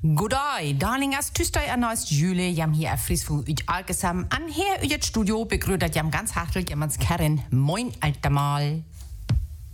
Goddag, darlingas tystøj og nøjst jule, jam her er frisk for ut algesam. An her ut et studio begrüßt jam ganz hartelig jammans Karin. Moin, alter Mal.